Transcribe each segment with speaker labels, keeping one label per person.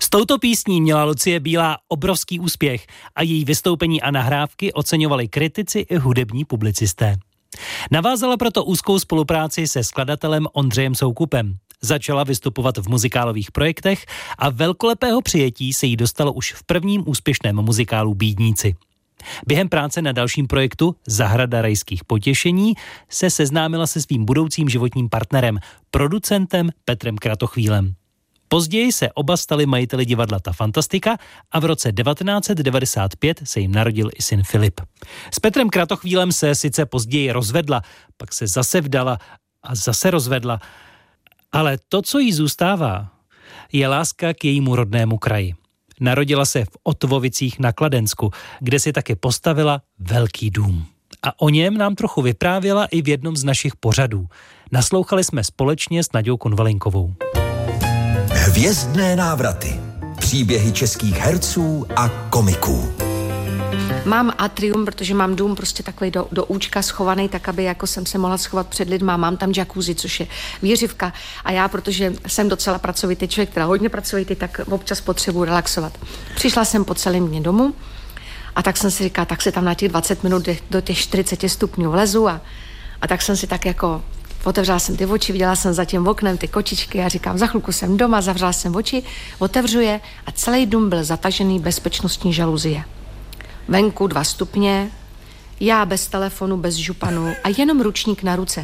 Speaker 1: S touto písní měla Lucie Bílá obrovský úspěch a její vystoupení a nahrávky oceňovali kritici i hudební publicisté. Navázala proto úzkou spolupráci se skladatelem Ondřejem Soukupem. Začala vystupovat v muzikálových projektech a velkolepého přijetí se jí dostalo už v prvním úspěšném muzikálu Bídníci. Během práce na dalším projektu Zahrada rajských potěšení se seznámila se svým budoucím životním partnerem, producentem Petrem Kratochvílem. Později se oba stali majiteli divadla Ta Fantastika a v roce 1995 se jim narodil i syn Filip. S Petrem Kratochvílem se sice později rozvedla, pak se zase vdala a zase rozvedla, ale to, co jí zůstává, je láska k jejímu rodnému kraji. Narodila se v Otvovicích na Kladensku, kde si taky postavila velký dům. A o něm nám trochu vyprávěla i v jednom z našich pořadů. Naslouchali jsme společně s Naďou Konvalinkovou.
Speaker 2: Hvězdné návraty. Příběhy českých herců a komiků.
Speaker 3: Mám atrium, protože mám dům prostě takový do účka schovaný, tak aby jako jsem se mohla schovat před lidma. Mám tam jacuzzi, což je výřivka. A já, protože jsem docela pracovitý člověk, teda hodně pracovitý, tak občas potřebuji relaxovat. Přišla jsem po celém dně domů a tak jsem si říkala, tak se tam na těch 20 minut do těch 40 stupňů vlezu a tak jsem si tak jako otevřela jsem ty oči, viděla jsem za tím oknem ty kočičky a říkám, za chvilku jsem doma, zavřela jsem oči, otevřu je a celý dům byl zatažený bezpečnostní žaluzie. Venku 2 stupně, já bez telefonu, bez županu a jenom ručník na ruce.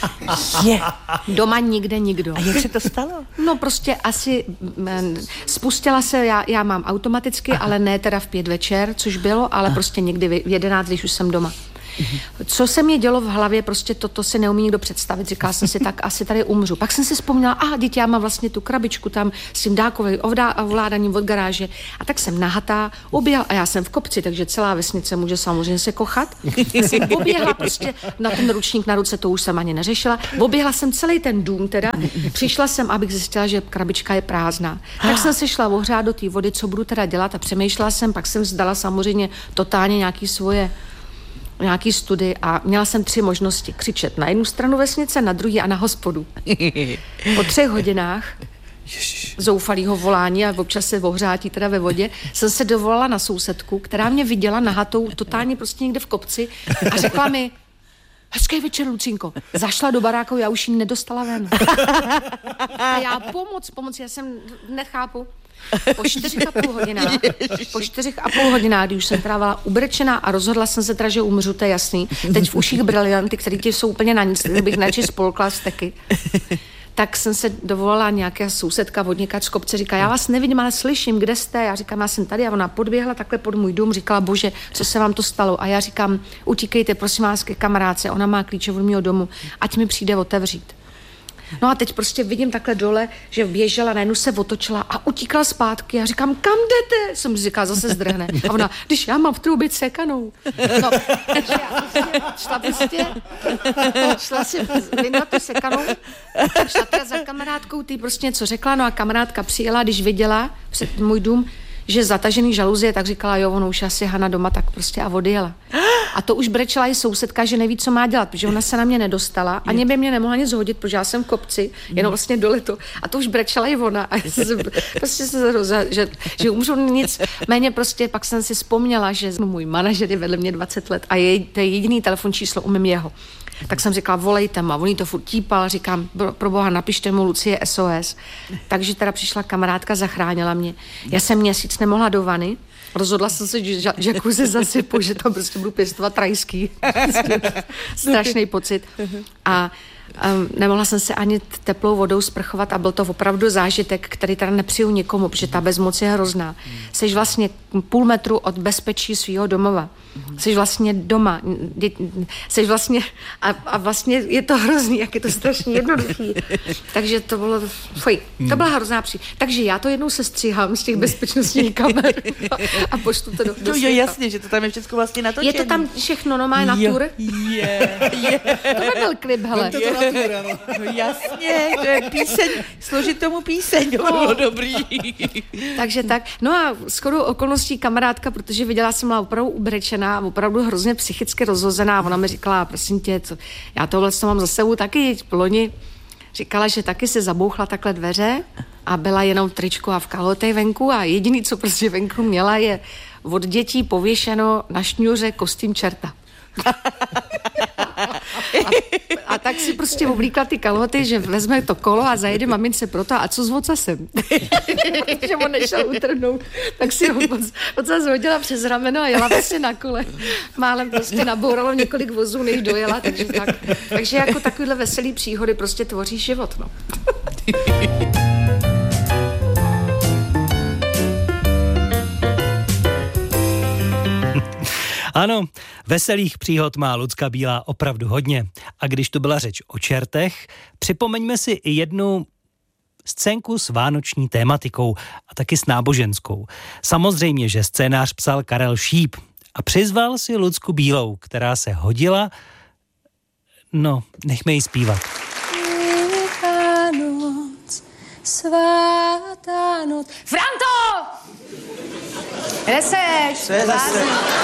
Speaker 3: Doma nikde nikdo.
Speaker 4: A jak se to stalo?
Speaker 3: No prostě asi spustila se, já mám automaticky, ale ne teda v 5 večer, což bylo, ale prostě někdy v 11, když už jsem doma. Co se mě dělo v hlavě, prostě toto si neumí nikdo představit. Říkala jsem si, tak asi tady umřu. Pak jsem si vzpomněla, dítě, já mám vlastně tu krabičku tam s tím dálkovým ovládaním od garáže. A tak jsem nahatá, oběhla, a já jsem v kopci, takže celá vesnice může samozřejmě se kochat. Jsem oběhla prostě na ten ručník na ruce, to už jsem ani neřešila. Oběhla jsem celý ten dům teda. Přišla jsem, abych zjistila, že krabička je prázdná. Tak jsem se šla ohřát do té vody, co budu teda dělat, a přemýšlela jsem, pak jsem vzdala samozřejmě totálně nějaký studii a měla jsem 3 možnosti. Křičet na jednu stranu vesnice, na druhý a na hospodu. Po 3 hodinách zoufalýho volání a občas se ohřátí teda ve vodě, jsem se dovolala na sousedku, která mě viděla nahatou totálně prostě někde v kopci a řekla mi: hezký večer, Lucínko. Zašla do baráku, já už ji nedostala ven. A já pomoc, já jsem nechápu. Po 4,5 hodinách, když už jsem trávala ubrečená a rozhodla jsem se teda, že umřu, to je jasný. Teď v uších brilianty, které ti jsou úplně na nic, bych radši spolkla steky. Tak jsem se dovolala, nějaká sousedka vodníka z kopce, říká, já vás nevidím, ale slyším, kde jste? Já říkám, já jsem tady, a ona podběhla takhle pod můj dům, říkala, bože, co se vám to stalo? A já říkám, utíkejte, prosím vás, ke kamarádce, ona má klíče od mého domu, ať mi přijde otevřít. No a teď prostě vidím takhle dole, že běžela, najednou se otočila a utíkala zpátky. Já říkám, kam jdete? Jsem si říkala, zase zdrhne. A ona, když já mám v troubě sekanou. No, takže já šla si vyndat tu sekanou, šla teda za kamarádkou, ty prostě něco řekla, no a kamarádka přijela, když viděla před můj dům, že zatažený žaluzie, tak říkala, jo, ono už asi Hana doma, tak prostě a odjela. A to už brečela i sousedka, že neví, co má dělat, protože ona se na mě nedostala, ani by mě nemohla nic hodit, protože já jsem v kopci, jenom vlastně dole to. A to už brečela i ona. A prostě že umřu nic. Méně prostě pak jsem si vzpomněla, že můj manažer je vedle mě 20 let a to je jediný telefon číslo, umím jeho. Tak jsem říkala, volejte ma, on jí to furt típal, říkám, pro boha, napište mu Lucie SOS. Takže teda přišla kamarádka, zachránila mě. Já jsem měsíc nemohla do vany, rozhodla jsem se, že jacuzzi zasypu, že tam prostě budu pěstovat rajský. Strašný pocit. A nemohla jsem se ani teplou vodou sprchovat a byl to opravdu zážitek, který teda nepřiju nikomu, protože ta bezmoc je hrozná. Jsi vlastně půl metru od bezpečí svého domova. Jsi vlastně doma. Jsi vlastně a vlastně je to hrozný, jak je to strašně jednoduchý. Takže to bylo, to byla hrozná Takže já to jednou sestříhám z těch bezpečnostních kamer a pošlu to do
Speaker 4: světa. Jo, jasně, že to tam je všechno vlastně natočený.
Speaker 3: Je to tam všechno, no má natur. To nebyl klip, hele.
Speaker 4: No jasně, to je píseň, složit tomu píseň, to bylo dobrý.
Speaker 3: Takže tak, no a shodou okolností kamarádka, protože viděla jsem byla opravdu ubrečená, opravdu hrozně psychicky rozhozená, ona mi říkala, prosím tě, já tohle mám za sebou taky loni, říkala, že taky se zabouchla takhle dveře a byla jenom v tričku a v kalhotech venku a jediný, co prostě venku měla, je od dětí pověšeno na šňůře kostým čerta. A tak si prostě oblíkla ty kalhoty, že vezme to kolo a zajede mamince proto a co s ocasem? Že on nešel utrhnout, tak si ho ocas hodila přes rameno a jela vlastně na kole. Málem prostě nabouralo několik vozů, než dojela, takže tak. Takže jako takovýhle veselý příhody prostě tvoří život, no.
Speaker 1: Ano, veselých příhod má Lucka Bílá opravdu hodně. A když tu byla řeč o čertech, připomeňme si i jednu scénku s vánoční tématikou a taky s náboženskou. Samozřejmě, že scénář psal Karel Šíp a přizval si Lucku Bílou, která se hodila. No, nechme ji zpívat.
Speaker 3: Svatá noc. Franto! Kde seš?
Speaker 5: Co je zase?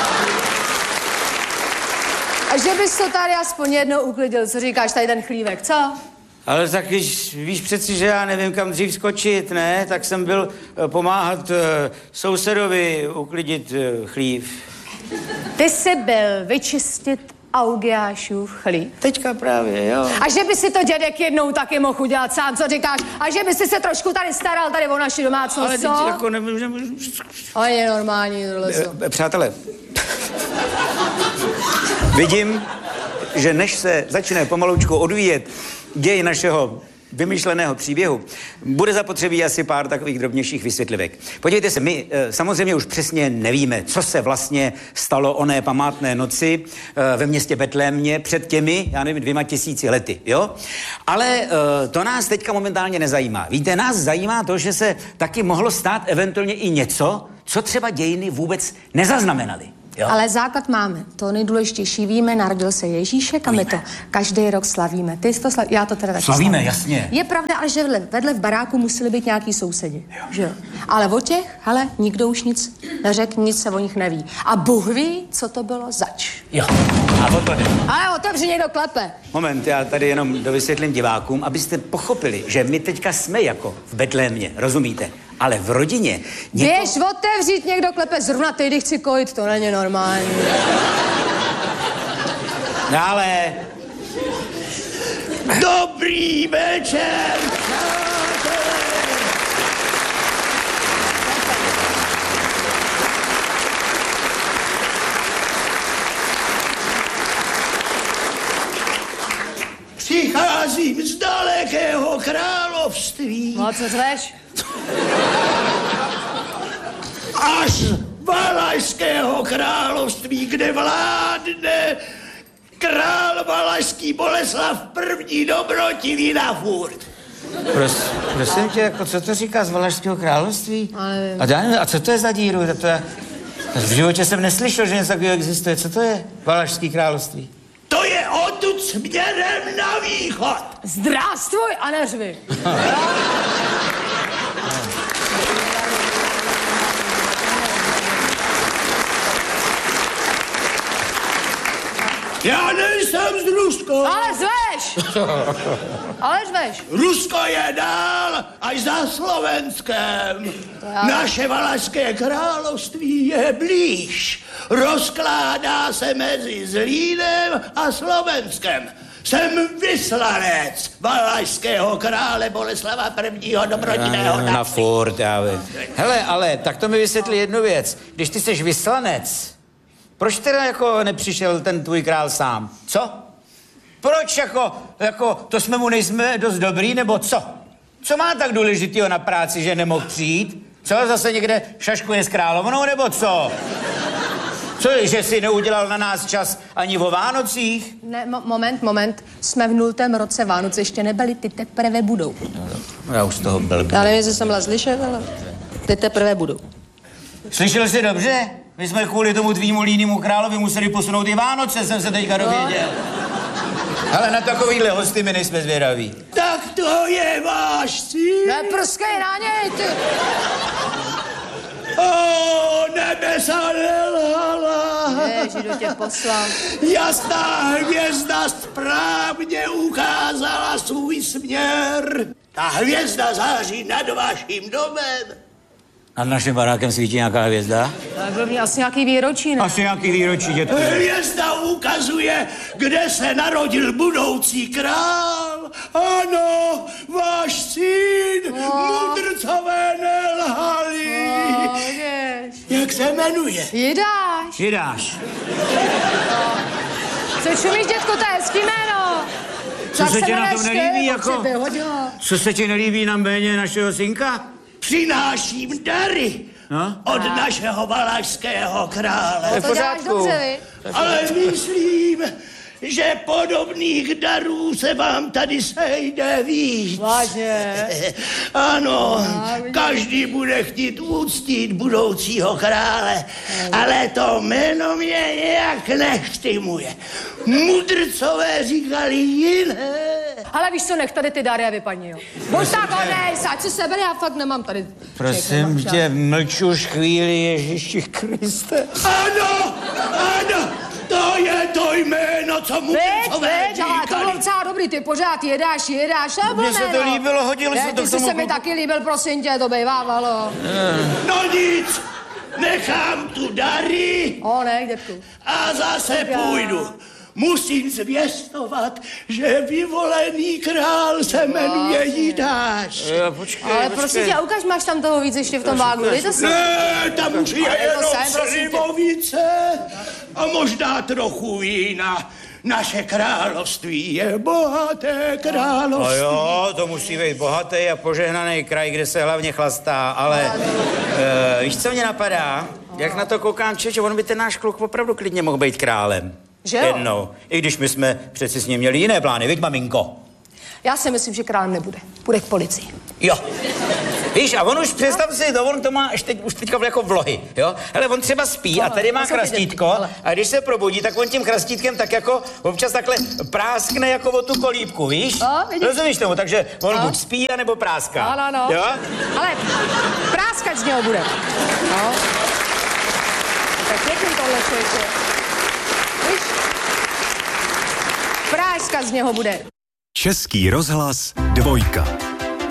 Speaker 3: A že bys to tady aspoň jednou uklidil, co říkáš, tady ten chlívek, co?
Speaker 5: Ale tak víš přeci, že já nevím, kam dřív skočit, ne? Tak jsem byl pomáhat sousedovi uklidit chlív.
Speaker 3: Ty jsi byl vyčistit Augiášův chlív.
Speaker 5: Teďka právě, jo.
Speaker 3: A že by si to dědek jednou taky mohl udělat sám, co říkáš? A že by si se trošku tady staral tady o naši domácnost,
Speaker 5: ale
Speaker 3: co?
Speaker 5: Ale jako nemůžu...
Speaker 3: Ale je normální tohle, co?
Speaker 5: Přátelé, vidím, že než se začne pomaloučku odvíjet děj našeho vymyšleného příběhu, bude zapotřebí asi pár takových drobnějších vysvětlivek. Podívejte se, my samozřejmě už přesně nevíme, co se vlastně stalo oné památné noci ve městě Betlémě před těmi, já nevím, 2000 lety, jo? Ale to nás teďka momentálně nezajímá. Víte, nás zajímá to, že se taky mohlo stát eventuálně i něco, co třeba dějiny vůbec nezaznamenaly. Jo.
Speaker 3: Ale základ máme. To nejdůležitější víme, narodil se Ježíšek a my to každý rok slavíme. Ty jsi to já to teda taky
Speaker 5: slavíme, jasně.
Speaker 3: Je pravda, ale že vedle v baráku museli být nějaký sousedi. Že jo. Ale o těch, hele, nikdo už nic neřekl, nic se o nich neví. A Bůh ví, co to bylo zač.
Speaker 5: Jo. A o to jde.
Speaker 3: Ale otevři, někdo klepe.
Speaker 5: Moment, já tady jenom dovysvětlím divákům, abyste pochopili, že my teďka jsme jako v Betlémě, rozumíte? Ale v rodině...
Speaker 3: Běž otevřít, někdo klepe, zrovna ty, když chci kojit, to není normální.
Speaker 5: Ale... Dobrý večer! Přicházím z dalekého království.
Speaker 3: No a co řveš?
Speaker 5: Až Valašského království, kde vládne král valašský Boleslav I. dobrotivý na furt. Prosím tě, jako co to říká z Valašského království? A co to je za díru? V životě jsem neslyšel, že něco takového existuje. Co to je Valašský království? To je odtud směrem na východ.
Speaker 3: Zdrástvuj a neřvi.
Speaker 5: Já nejsem z Ruska.
Speaker 3: Ale zveš! Ale zveš!
Speaker 5: Rusko je dál až za Slovenskem. Naše Valašské království je blíž. Rozkládá se mezi Zlínem a Slovenskem. Jsem vyslanec valašského krále Boleslava I. dobrotivého na furt, já vím. Hele, ale tak to mi vysvětlí jednu věc. Když ty jsi vyslanec, proč teda jako nepřišel ten tvůj král sám? Co? Proč jako to jsme mu nejsme dost dobrý, nebo co? Co má tak důležitýho na práci, že nemohl přijít? Co, zase někde šaškuje s královnou, nebo co? Co, že si neudělal na nás čas ani o Vánocích?
Speaker 3: Ne, moment. Jsme v 0. roce, Vánoce ještě nebyly, ty teprve budou.
Speaker 5: No, já už z toho blbý.
Speaker 3: Já nevím, jestli jsem byla slyšet, ale ty teprve budou.
Speaker 5: Slyšel jsi dobře? My jsme kvůli tomu tvýmu línému královi museli posunout i Vánoce, jsem se teďka dověděl. Ale na takovýhle hosty my nejsme zvědaví. Tak to je váš cíl.
Speaker 3: Neprskej na něj, ty.
Speaker 5: O, nebesa nelhala.
Speaker 3: kdo tě poslal.
Speaker 5: Jasná hvězda správně ukázala svůj směr. Ta hvězda září nad vaším domem.
Speaker 6: Nad naším barákem svítí nějaká hvězda?
Speaker 3: Tak byl asi nějaký výročí, ne?
Speaker 6: Asi nějaký výročí, dětku.
Speaker 5: Hvězda ukazuje, kde se narodil budoucí král. Ano, váš syn, mudrcové nelhali. Jak se jmenuje?
Speaker 3: Jidáš.
Speaker 6: Jidáš.
Speaker 3: Co čumíš, dětko, to je hezký jméno.
Speaker 6: Co se ti na tom nelíbí, jako? Co se ti nelíbí na jméně našeho synka?
Speaker 5: Přináším dary od našeho valašského krále.
Speaker 3: To děláš dobře,
Speaker 5: Ale myslím, že podobných darů se vám tady sejde víc.
Speaker 3: Vážně?
Speaker 5: Ano, každý bude chtít uctít budoucího krále, ale to jméno mě nějak nechtimuje. Mudrcové říkali jiné.
Speaker 3: Ale víš co, nech tady ty dary a vypadni, jo. Buď tak onej, ať si sebe, já fakt nemám tady.
Speaker 6: Prosím tě, mlč už chvíli, Ježíši Kriste.
Speaker 5: Ano, to je to jméno, co mudrcové
Speaker 3: říkali. To bylo docela dobrý, ty pořád jedáš,
Speaker 6: mně se to líbilo, hodilo se to k tomu.
Speaker 3: Se mi taky líbil, prosím tě, to bejvávalo.
Speaker 5: No nic, nechám tu dary.
Speaker 3: Ne, dětku.
Speaker 5: A zase půjdu. Musím zvěstovat, že vyvolený král se jmenuje Jidáš.
Speaker 3: Ale prosím tě, ukaž, máš tam toho víc ještě v tom vágu, dejte si.
Speaker 5: Ne, tam už je jenom slivovice a možná trochu vína. Naše království je bohaté království.
Speaker 6: No jo, to musí být bohatý a požehnaný kraj, kde se hlavně chlastá, ale víš, co mě napadá? Jak na to koukám, že on by ten náš kluk opravdu klidně mohl být králem.
Speaker 3: Že jo?
Speaker 6: Jednou. I když my jsme přeci s ním měli jiné plány, viď, maminko?
Speaker 3: Já si myslím, že králem nebude. Bude k policii.
Speaker 6: Jo. Víš, a on už, představ si, on to má už teďka jako vlohy, jo? Ale on třeba spí a tady má chrastítko a když se probudí, tak on tím chrastítkem tak jako občas takhle práskne jako o tu kolíbku, víš? Rozumíš tomu? Takže on buď spí, anebo práská.
Speaker 3: Ano.
Speaker 6: Jo?
Speaker 3: Ale práskat z něho bude. No. Tak pěkný tohle člověče. Víš? Práskat z něho bude.
Speaker 2: Český rozhlas 2.